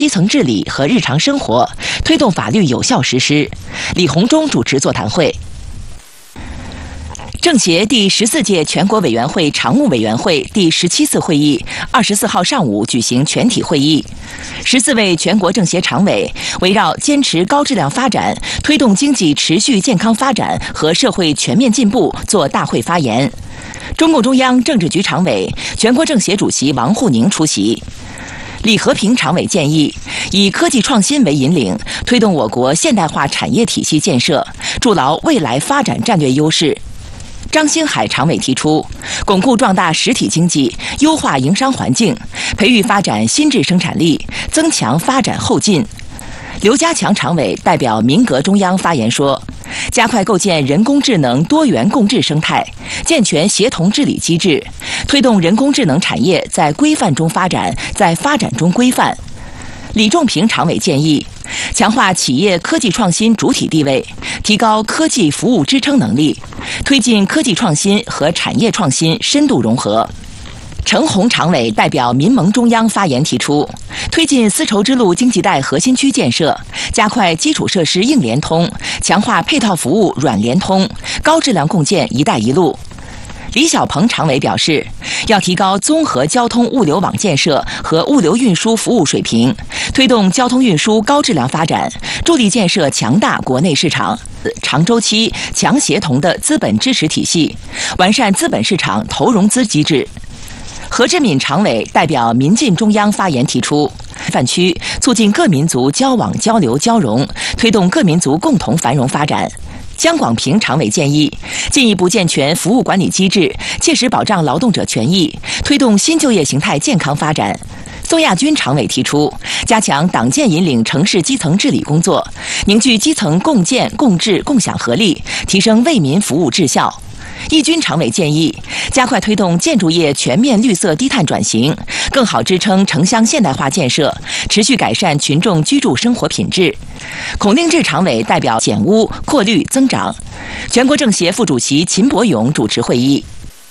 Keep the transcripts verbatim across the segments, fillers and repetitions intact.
基层治理和日常生活，推动法律有效实施。李鸿忠主持座谈会。政协第十四届全国委员会常务委员会第十七次会议二十四号上午举行全体会议，十四位全国政协常委围绕坚持高质量发展、推动经济持续健康发展和社会全面进步作大会发言。中共中央政治局常委、全国政协主席王沪宁出席。李和平常委建议，以科技创新为引领，推动我国现代化产业体系建设，筑牢未来发展战略优势。张星海常委提出，巩固壮大实体经济，优化营商环境，培育发展新质生产力，增强发展后劲。刘家强常委代表民革中央发言说，加快构建人工智能多元共治生态，健全协同治理机制，推动人工智能产业在规范中发展，在发展中规范。李仲平常委建议，强化企业科技创新主体地位，提高科技服务支撑能力，推进科技创新和产业创新深度融合。程红常委代表民盟中央发言提出，推进丝绸之路经济带核心区建设，加快基础设施硬联通，强化配套服务软联通，高质量共建“一带一路”。李小鹏常委表示，要提高综合交通物流网建设和物流运输服务水平，推动交通运输高质量发展，助力建设强大国内市场、长周期、强协同的资本支持体系，完善资本市场投融资机制。何志敏常委代表民进中央发言提出，范区促进各民族交往交流交融，推动各民族共同繁荣发展。江广平常委建议，进一步健全服务管理机制，切实保障劳动者权益，推动新就业形态健康发展。宋亚军常委提出，加强党建引领城市基层治理工作，凝聚基层共建共治共享合力，提升为民服务质效。易军常委建议，加快推动建筑业全面绿色低碳转型，更好支撑城乡现代化建设，持续改善群众居住生活品质。孔令志常委代表减污、扩绿、增长。全国政协副主席秦伯勇主持会议。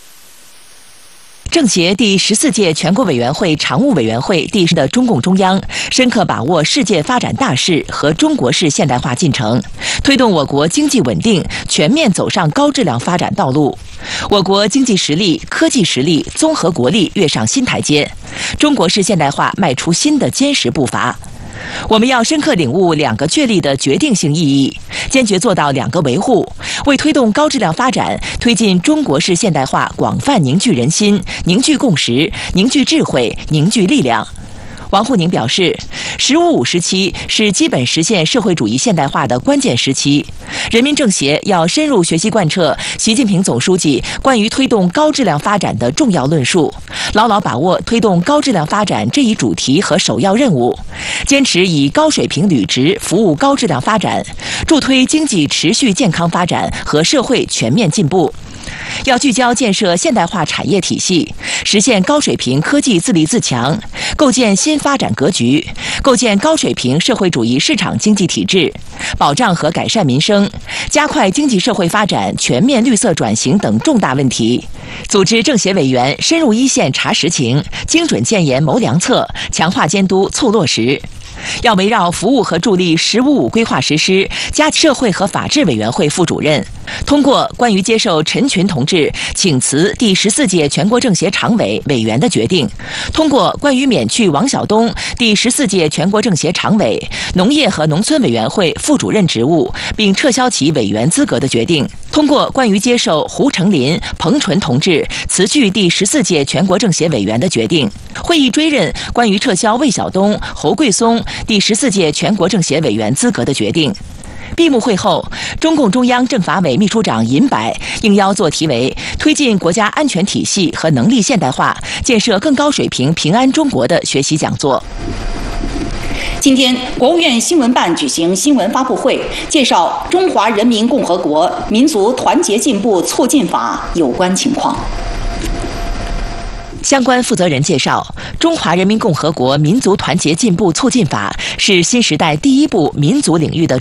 政协第十四届全国委员会常务委员会第十的中共中央深刻把握世界发展大势和中国式现代化进程，推动我国经济稳定全面走上高质量发展道路。我国经济实力、科技实力、综合国力跃上新台阶，中国式现代化迈出新的坚实步伐。我们要深刻领悟两个确立的决定性意义，坚决做到两个维护，为推动高质量发展、推进中国式现代化广泛凝聚人心、凝聚共识、凝聚智慧、凝聚力量。王沪宁表示，“十五五”时期是基本实现社会主义现代化的关键时期，人民政协要深入学习贯彻习近平总书记关于推动高质量发展的重要论述，牢牢把握推动高质量发展这一主题和首要任务，坚持以高水平履职服务高质量发展，助推经济持续健康发展和社会全面进步。要聚焦建设现代化产业体系，实现高水平科技自立自强，构建新发展格局，构建高水平社会主义市场经济体制，保障和改善民生，加快经济社会发展全面绿色转型等重大问题。组织政协委员深入一线查实情，精准建言谋良策，强化监督促落实。要围绕服务和助力“十五五”规划实施，加社会和法制委员会副主任通过关于接受陈群同志请辞第十四届全国政协常委委员的决定，通过关于免去王晓东第十四届全国政协常委、农业和农村委员会副主任职务，并撤销其委员资格的决定，通过关于接受胡成林、彭纯同志辞去第十四届全国政协委员的决定。会议追认关于撤销魏晓东、侯桂松第十四届全国政协委员资格的决定。闭幕会后，中共中央政法委秘书长尹柏应邀作题为“推进国家安全体系和能力现代化，建设更高水平平安中国”的学习讲座。 今天，国务院新闻办举行新闻发布会，介绍《中华人民共和国民族团结进步促进法》有关情况。 相关负责人介绍，《中华人民共和国民族团结进步促进法》是新时代第一部民族领域的